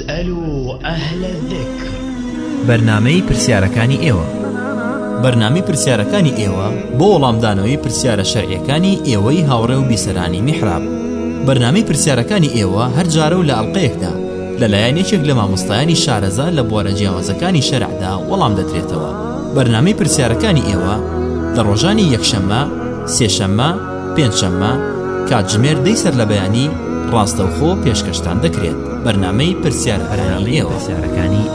فاسألوا أهل الذكر. بەرنامەی پرسیارەکانی ئێوە. بەرنامەی پرسیارەکانی ئێوە بۆ وەڵامدانەوەی پرسیارە شەرعیەکانی ئێوەی هاوڕێ و بیسەرانی میحراب. بەرنامەی پرسیارەکانی ئێوە هەر جارە و لە ئەڵقەیەکدا لەلایەن یەکێک لە مامۆستایانی شارەزا لە بوارە جیاوازەکانی شەرعدا وەڵام دەدرێتەوە. بەرنامەی پرسیارەکانی ئێوە لە ڕۆژانی یەکشەممە، سێشەممە، پێنجشەممە کاتژمێر 10 سەر لە بەیانی ڕاستەوخۆ پێشکەشتان دەکرێت. بەرنامەی پرسیارەکانی ئێوە.